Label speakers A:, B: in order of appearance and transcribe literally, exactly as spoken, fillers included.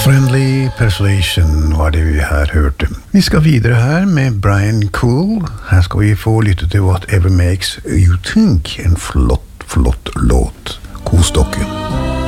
A: Friendly Persuasion var det vi her hørte. Vi skal videre her med Brian Cool. Her skal vi få lytte til Whatever Makes You Think. En flott, flott låt. Kos dere.